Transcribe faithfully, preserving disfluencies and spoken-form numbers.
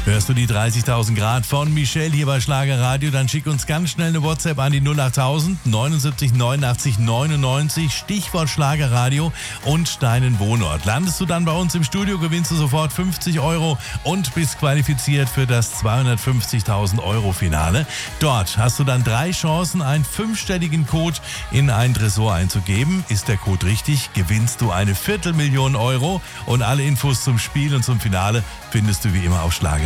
Hörst du die dreißigtausend Grad von Michelle hier bei Schlager Radio, dann schick uns ganz schnell eine WhatsApp an die null achttausend neunundsiebzig neunundachtzig neunundneunzig, Stichwort Schlager Radio und deinen Wohnort. Landest du dann bei uns im Studio, gewinnst du sofort fünfzig Euro und bist qualifiziert für das zweihundertfünfzigtausend Euro Finale. Dort hast du dann drei Chancen, einen fünfstelligen Code in einen Tresor einzugeben. Ist der Code richtig, gewinnst du eine Viertelmillion Euro und alle Infos zum Spiel und zum Finale findest du wie immer auf Schlager.